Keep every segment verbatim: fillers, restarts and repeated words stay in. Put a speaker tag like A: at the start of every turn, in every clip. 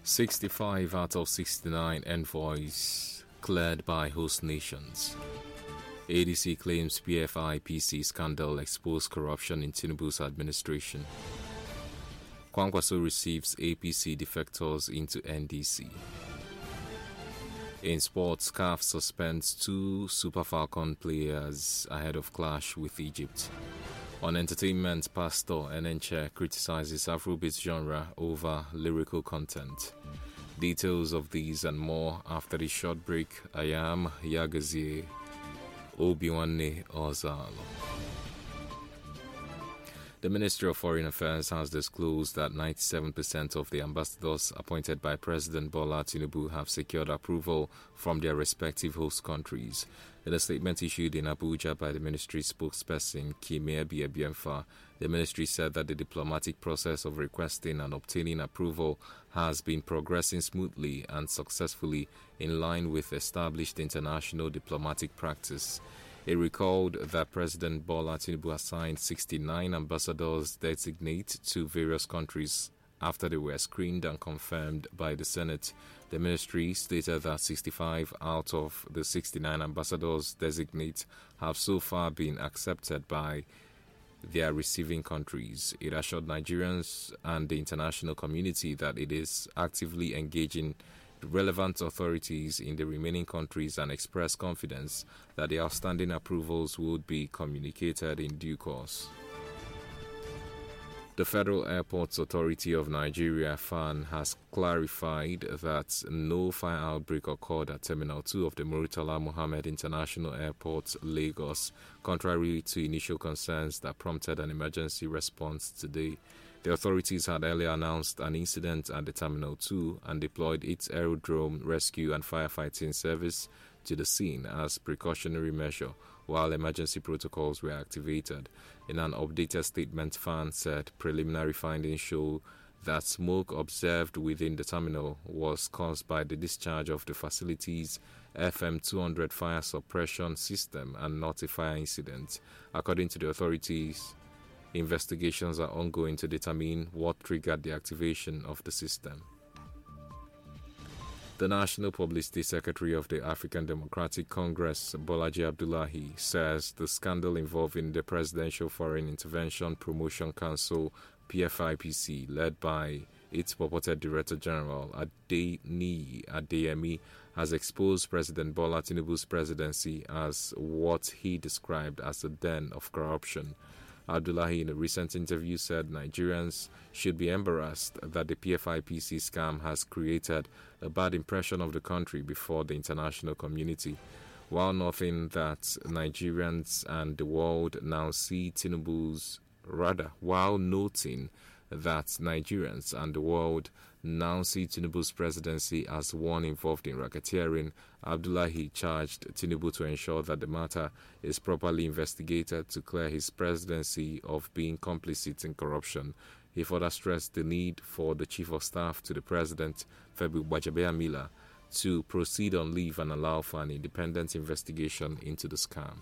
A: sixty-five out of sixty-nine envoys cleared by host nations. A D C claims P F I P C scandal exposed corruption in Tinubu's administration. Kwankwaso receives A P C defectors into N D C. In sports, C A F suspends two Super Falcon players ahead of clash with Egypt. On entertainment, Pastor Enenche criticizes Afrobeat genre over lyrical content. Details of these and more after the short break. I am Yagazie Obiwanne Ozalo. The Ministry of Foreign Affairs has disclosed that ninety-seven percent of the ambassadors appointed by President Bola Tinubu have secured approval from their respective host countries. In a statement issued in Abuja by the ministry spokesperson Kimebi Ebiemfa, the ministry said that the diplomatic process of requesting and obtaining approval has been progressing smoothly and successfully in line with established international diplomatic practice. It recalled that President Bola Tinubu assigned sixty-nine ambassadors designate to various countries after they were screened and confirmed by the Senate. The ministry stated that sixty-five out of the sixty-nine ambassadors designate have so far been accepted by their receiving countries. It assured Nigerians and the international community that it is actively engaging relevant authorities in the remaining countries and expressed confidence that the outstanding approvals would be communicated in due course. The Federal Airports Authority of Nigeria, F A N, has clarified that no fire outbreak occurred at Terminal two of the Muritala Mohammed International Airport, Lagos, contrary to initial concerns that prompted an emergency response today. The authorities had earlier announced an incident at the Terminal two and deployed its aerodrome rescue and firefighting service to the scene as precautionary measure while emergency protocols were activated. In an updated statement, F A N said preliminary findings show that smoke observed within the terminal was caused by the discharge of the facility's F M two hundred fire suppression system and not a fire incident. According to the authorities, investigations are ongoing to determine what triggered the activation of the system. The National Publicity Secretary of the African Democratic Congress, Bolaji Abdullahi, says the scandal involving the Presidential Foreign Intervention Promotion Council, P F I P C, led by its purported Director General, Adeniyi Adeyemi, has exposed President Bola Tinubu's presidency as what he described as a den of corruption. Abdullahi, in a recent interview, said Nigerians should be embarrassed that the P F I P C scam has created a bad impression of the country before the international community. While noting that Nigerians and the world now see Tinubu's, rather, while noting that Nigerians and the world now see Tinubu's presidency as one involved in racketeering, Abdullahi charged Tinubu to ensure that the matter is properly investigated to clear his presidency of being complicit in corruption. He further stressed the need for the Chief of Staff to the President, Femi Gbajabiamila, to proceed on leave and allow for an independent investigation into the scam.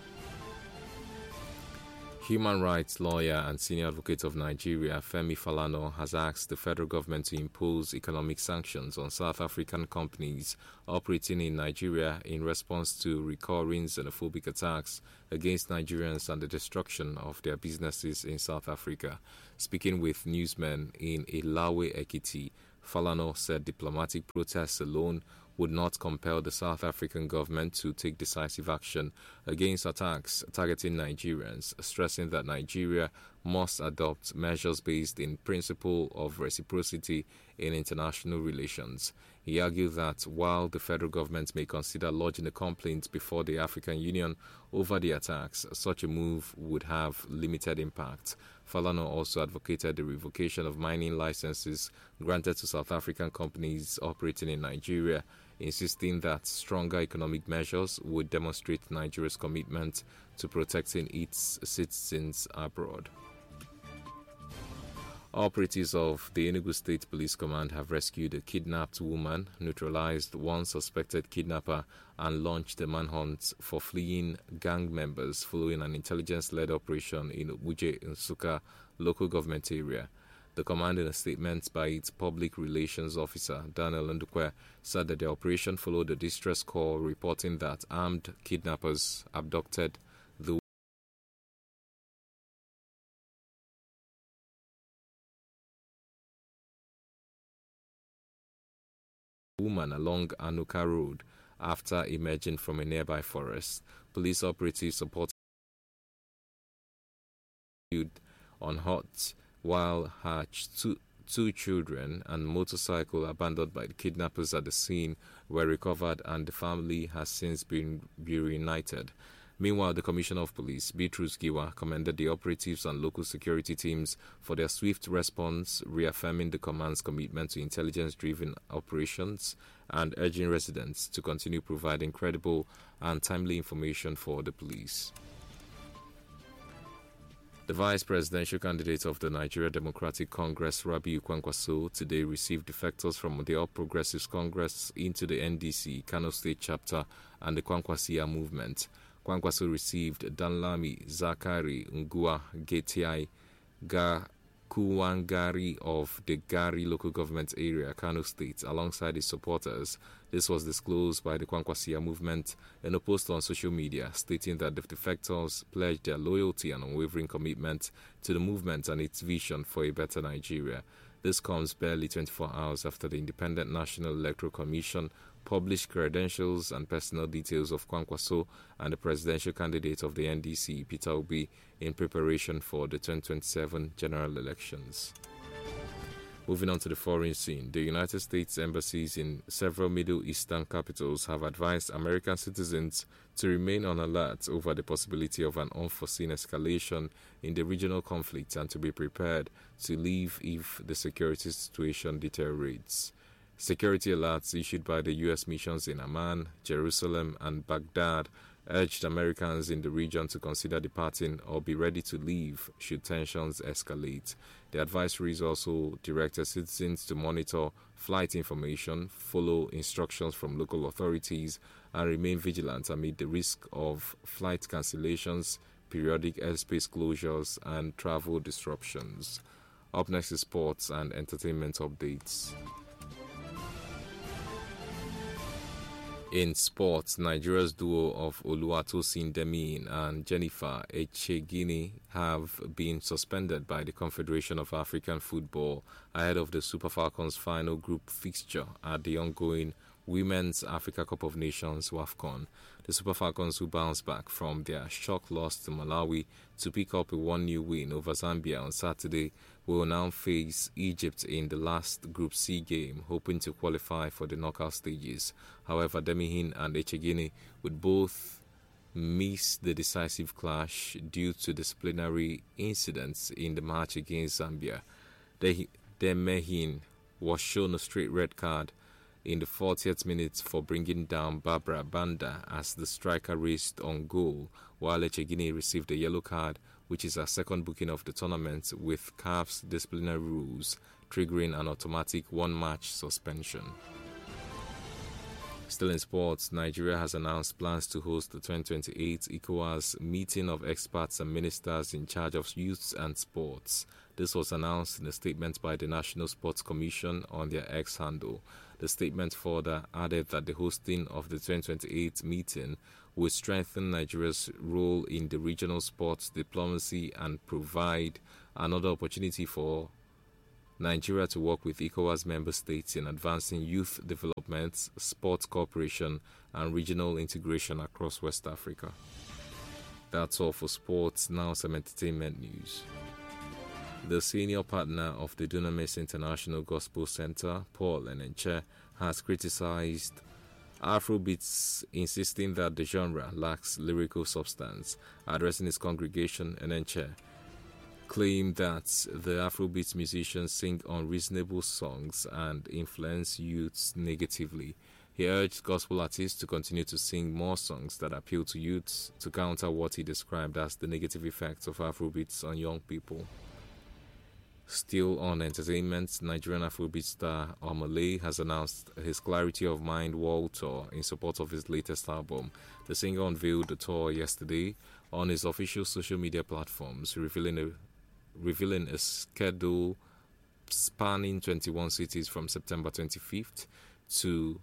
A: Human rights lawyer and senior advocate of Nigeria, Femi Falana, has asked the federal government to impose economic sanctions on South African companies operating in Nigeria in response to recurring xenophobic attacks against Nigerians and the destruction of their businesses in South Africa. Speaking with newsmen in Ilawe, Ekiti, Falana said diplomatic protests alone would not compel the South African government to take decisive action against attacks targeting Nigerians, stressing that Nigeria must adopt measures based in principle of reciprocity in international relations. He argued that while the federal government may consider lodging a complaint before the African Union over the attacks, such a move would have limited impact. Falana also advocated the revocation of mining licenses granted to South African companies operating in Nigeria, insisting that stronger economic measures would demonstrate Nigeria's commitment to protecting its citizens abroad. Operatives of the Enugu State Police Command have rescued a kidnapped woman, neutralized one suspected kidnapper, and launched a manhunt for fleeing gang members following an intelligence-led operation in Uje Nsukka local government area. The command, in a statement by its public relations officer, Daniel Ndukwe, said that the operation followed a distress call reporting that armed kidnappers abducted the woman along Anuka Road after emerging from a nearby forest. Police operatives supported on hot while her two, two children and motorcycle abandoned by the kidnappers at the scene were recovered, and the family has since been reunited. Meanwhile, the Commissioner of Police, Beatrice Giwa, commended the operatives and local security teams for their swift response, reaffirming the command's commitment to intelligence-driven operations and urging residents to continue providing credible and timely information for the police. The vice presidential candidate of the Nigeria Democratic Congress, Rabiu Kwankwaso, today received defectors from the All Progressives Congress into the N D C, Kano State Chapter, and the Kwankwasia movement. Kwankwaso received Danlami Zakari Ngua Getiai Gakuwangari of the Gari local government area, Kano State, alongside his supporters. This was disclosed by the Kwankwasia movement in a post on social media, stating that the defectors pledged their loyalty and unwavering commitment to the movement and its vision for a better Nigeria. This comes barely twenty-four hours after the Independent National Electoral Commission published credentials and personal details of Kwankwaso and the presidential candidate of the N D C, Peter Obi, in preparation for the twenty twenty-seven general elections. Moving on to the foreign scene, the United States embassies in several Middle Eastern capitals have advised American citizens to remain on alert over the possibility of an unforeseen escalation in the regional conflict and to be prepared to leave if the security situation deteriorates. Security alerts issued by the U S missions in Amman, Jerusalem, and Baghdad urged Americans in the region to consider departing or be ready to leave should tensions escalate. The advisories also directed citizens to monitor flight information, follow instructions from local authorities, and remain vigilant amid the risk of flight cancellations, periodic airspace closures, and travel disruptions. Up next is sports and entertainment updates. In sports, Nigeria's duo of Oluwatosin Demin and Jennifer Echegini have been suspended by the Confederation of African Football ahead of the Super Falcons' final group fixture at the ongoing Women's Africa Cup of Nations WAFCON. The Super Falcons, who bounced back from their shock loss to Malawi to pick up a one nil win over Zambia on Saturday, will now face Egypt in the last Group C game, hoping to qualify for the knockout stages. However, Demihin and Echegini would both miss the decisive clash due to disciplinary incidents in the match against Zambia. Demihin was shown a straight red card in the fortieth minute for bringing down Barbara Banda as the striker raced on goal, while Echegini received a yellow card, which is her second booking of the tournament, with C A F's disciplinary rules triggering an automatic one-match suspension. Still in sports, Nigeria has announced plans to host the twenty twenty-eight ECOWAS meeting of experts and ministers in charge of youth and sports. This was announced in a statement by the National Sports Commission on their X handle. The statement further added that the hosting of the twenty twenty-eight meeting will strengthen Nigeria's role in the regional sports diplomacy and provide another opportunity for Nigeria to work with ECOWAS member states in advancing youth development, sports cooperation, and regional integration across West Africa. That's all for sports. Now some entertainment news. The senior partner of the Dunamis International Gospel Center, Paul Enenche, has criticized Afrobeats, insisting that the genre lacks lyrical substance. Addressing his congregation, Enenche claimed that the Afrobeats musicians sing unreasonable songs and influence youths negatively. He urged gospel artists to continue to sing more songs that appeal to youths to counter what he described as the negative effects of Afrobeats on young people. Still on entertainment, Nigerian Afrobeat star Omale has announced his Clarity of Mind World Tour in support of his latest album. The singer unveiled the tour yesterday on his official social media platforms, revealing a, revealing a schedule spanning twenty-one cities from September twenty-fifth to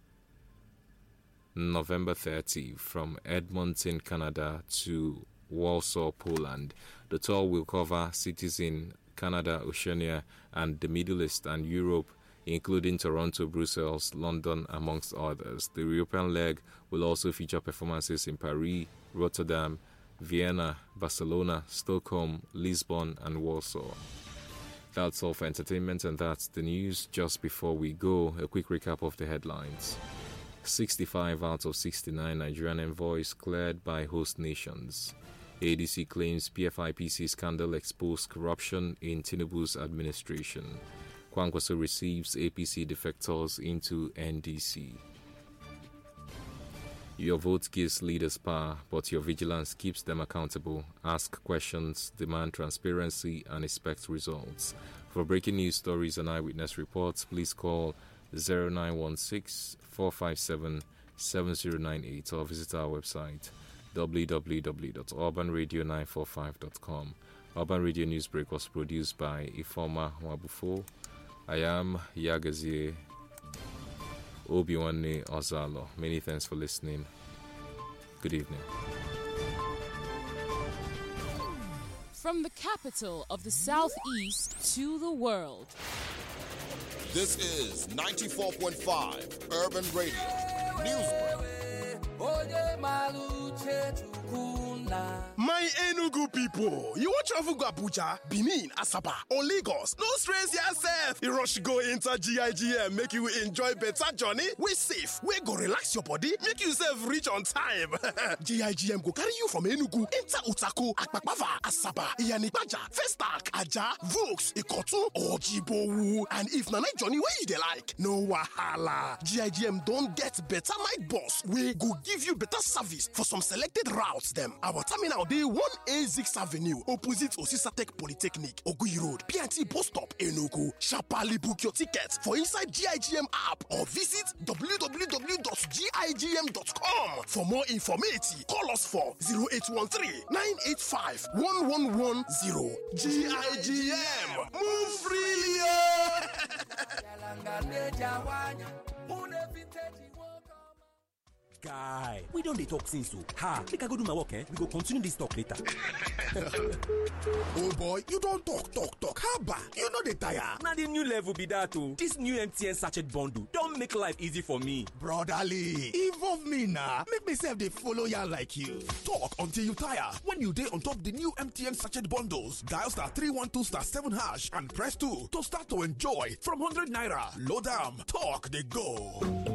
A: November thirtieth, from Edmonton, Canada to Warsaw, Poland. The tour will cover cities in Canada, Oceania, and the Middle East and Europe, including Toronto, Brussels, London, amongst others. The European leg will also feature performances in Paris, Rotterdam, Vienna, Barcelona, Stockholm, Lisbon, and Warsaw. That's all for entertainment, and that's the news. Just before we go, a quick recap of the headlines. sixty-five out of sixty-nine Nigerian envoys cleared by host nations. A D C claims P F I P C scandal exposed corruption in Tinubu's administration. Kwankwaso receives A P C defectors into N D C. Your vote gives leaders power, but your vigilance keeps them accountable. Ask questions, demand transparency, and expect results. For breaking news stories and eyewitness reports, please call zero nine one six, four five seven, seven zero nine eight or visit our website w w w dot urban radio nine four five dot com. Urban Radio Newsbreak was produced by Ifoma Wabufo. I am Yagazie Obiwanne Ozalo. Many thanks for listening. Good evening.
B: From the capital of the Southeast to the world.
C: This is ninety-four point five Urban Radio Newsbreak.
D: My Enugu people, you want travel go Abuja, Benin, Asaba, or Lagos? No stress yourself. You rush go enter G I G M, make you enjoy better journey. We safe, we go relax your body, make yourself reach on time. G I G M go carry you from Enugu, enter Utako, Akpakpava, Asaba, Iyanigbaja, Festac, Aja, Vokes, Ikotu, or Jibowu. And if na night journey where you dey like, no wahala. G I G M don't get better night bus. We go give you better service for some selected routes them. Our terminal dey one A six Avenue, opposite Osisatec Polytechnic, Oguyi Road, P and T bus stop, Enugu. Sharply book your tickets for inside G I G M app or visit w w w dot g i g m dot com. For more information, call us for zero eight one three, nine eight five, one one one zero. G I G M, move freely.
E: Guy, we don't dey talk since so. Ha, make I go do my work, eh? We go continue this talk later.
D: Oh boy, you don't talk, talk, talk. How about you know the tire?
E: Now the new level be that oh. This new M T N sachet bundle don't make life easy for me.
D: Brotherly, involve me now. Make myself they follow ya like you.
F: Talk until you tire. When you day on top the new M T N sachet bundles, dial star three one two star seven hash and press two to start to enjoy from one hundred naira. Load am, talk they go.